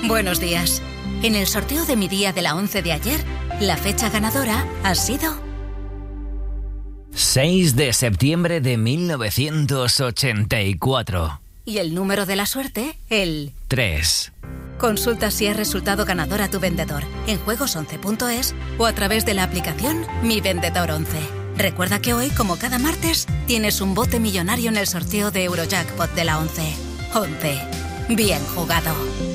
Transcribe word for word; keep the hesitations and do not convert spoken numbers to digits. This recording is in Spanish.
Buenos días. En el sorteo de mi día de la once de ayer, la fecha ganadora ha sido seis de septiembre de mil novecientos ochenta y cuatro. Y el número de la suerte, el tres. Consulta si es resultado ganador a tu vendedor en juegos once punto es o a través de la aplicación Mi Vendedor once. Recuerda que hoy, como cada martes, tienes un bote millonario en el sorteo de Eurojackpot de la once. once. Bien jugado.